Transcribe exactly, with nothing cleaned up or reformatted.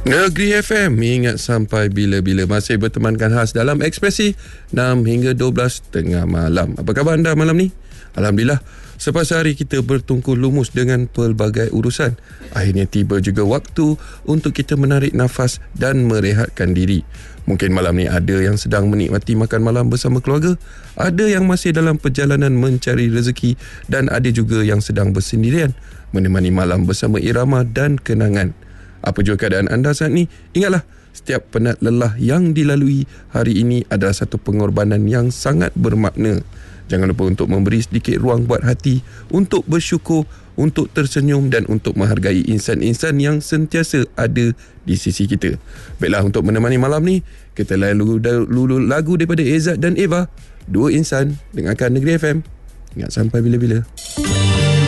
Negeri F M, ingat sampai bila-bila. Masih bertemankan khas dalam Ekspresi enam hingga dua belas tengah malam. Apa khabar anda malam ni? Alhamdulillah, sepasal hari kita bertungkus lumus dengan pelbagai urusan. Akhirnya tiba juga waktu untuk kita menarik nafas dan merehatkan diri. Mungkin malam ni ada yang sedang menikmati makan malam bersama keluarga, ada yang masih dalam perjalanan mencari rezeki, dan ada juga yang sedang bersendirian menemani malam bersama irama dan kenangan. Apa juga keadaan anda saat ini, ingatlah, setiap penat lelah yang dilalui hari ini adalah satu pengorbanan yang sangat bermakna. Jangan lupa untuk memberi sedikit ruang buat hati untuk bersyukur, untuk tersenyum dan untuk menghargai insan-insan yang sentiasa ada di sisi kita. Baiklah, untuk menemani malam ni, kita lalu dulu lagu daripada Ezad dan Eva, Dua Insan. Dengarkan Negeri F M. Ingat sampai bila-bila.